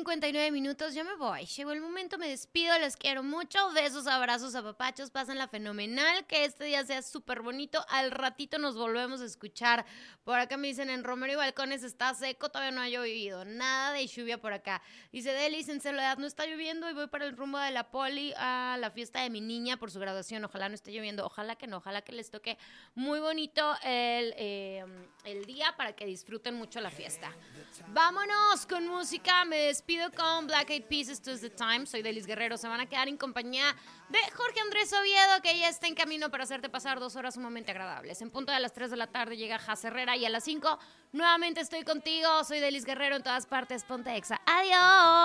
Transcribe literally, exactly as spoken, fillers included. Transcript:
cincuenta y nueve minutos, yo me voy. Llegó el momento, me despido, les quiero mucho. Besos, abrazos, apapachos, pásenla fenomenal. Que este día sea súper bonito. Al ratito nos volvemos a escuchar. Por acá me dicen, en Romero y Balcones está seco, todavía no ha llovido. Nada de lluvia por acá. Dice Delis, en Soledad no está lloviendo y voy para el rumbo de la poli a la fiesta de mi niña por su graduación. Ojalá no esté lloviendo, ojalá que no, ojalá que les toque muy bonito el, eh, el día para que disfruten mucho la fiesta. Vámonos con música, me despido con Black Eyed Peas, esto es The Time, soy Delis Guerrero, se van a quedar en compañía de Jorge Andrés Oviedo, que ya está en camino para hacerte pasar dos horas sumamente agradables. En punto de las tres de la tarde llega Jaz Herrera y a las cinco nuevamente estoy contigo, soy Delis Guerrero en todas partes, ponte exa. Adiós.